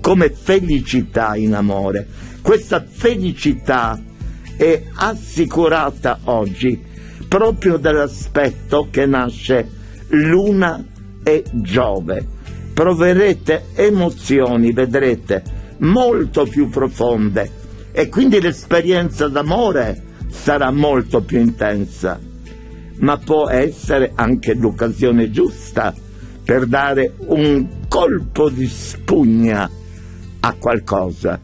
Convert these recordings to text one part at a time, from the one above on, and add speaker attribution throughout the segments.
Speaker 1: come felicità in amore. Questa felicità è assicurata oggi proprio dall'aspetto che nasce Luna e Giove. Proverete emozioni, vedrete, molto più profonde, e quindi l'esperienza d'amore sarà molto più intensa, ma può essere anche l'occasione giusta per dare un colpo di spugna a qualcosa.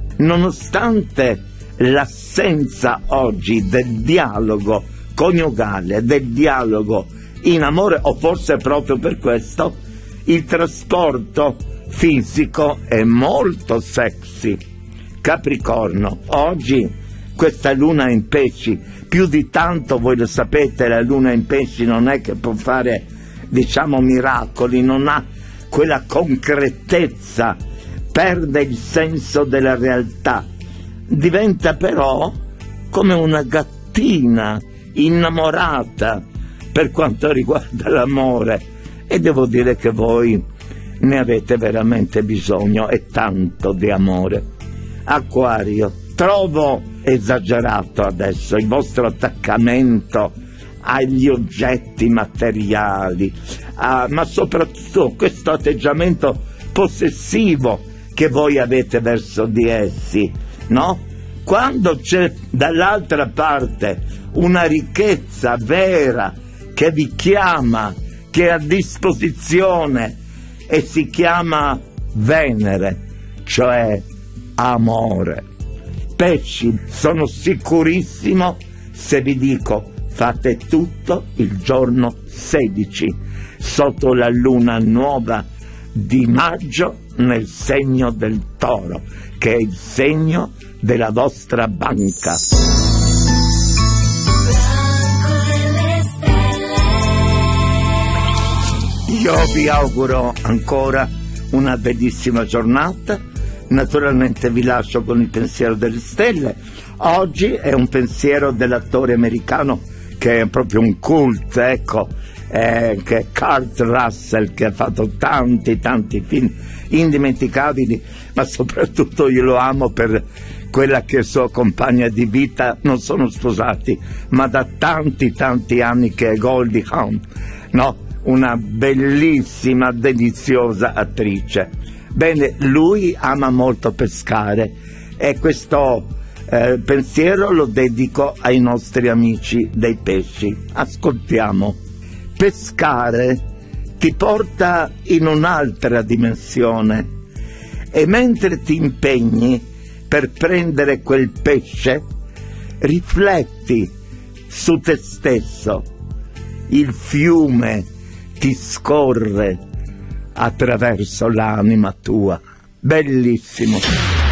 Speaker 1: Nonostante l'assenza oggi del dialogo coniugale, del dialogo in amore, o forse proprio per questo, il trasporto fisico è molto sexy. Capricorno, oggi questa luna in pesci, più di tanto, voi lo sapete, la luna in pesci non è che può fare, diciamo, miracoli, non ha quella concretezza, perde il senso della realtà, diventa però come una gattina innamorata per quanto riguarda l'amore, e devo dire che voi ne avete veramente bisogno, e tanto di amore. Acquario, trovo esagerato adesso il vostro attaccamento agli oggetti materiali, ma soprattutto questo atteggiamento possessivo che voi avete verso di essi, no? Quando c'è dall'altra parte una ricchezza vera che vi chiama, che è a disposizione, e si chiama Venere, cioè amore. Pesci, sono sicurissimo se vi dico fate tutto il giorno 16 sotto la luna nuova di maggio nel segno del Toro, che è il segno della vostra banca. Io vi auguro ancora una bellissima giornata. Naturalmente vi lascio con il pensiero delle stelle. Oggi è un pensiero dell'attore americano che è proprio un cult, ecco, che è Kurt Russell, che ha fatto tanti film indimenticabili, ma soprattutto io lo amo per quella che è sua compagna di vita. Non sono sposati, ma da tanti anni, che è Goldie Hawn, no? Una bellissima, deliziosa attrice. Bene, lui ama molto pescare, e questo pensiero lo dedico ai nostri amici dei pesci. Ascoltiamo. Pescare ti porta in un'altra dimensione, e mentre ti impegni per prendere quel pesce, rifletti su te stesso. Il fiume ti scorre attraverso l'anima tua. Bellissimo.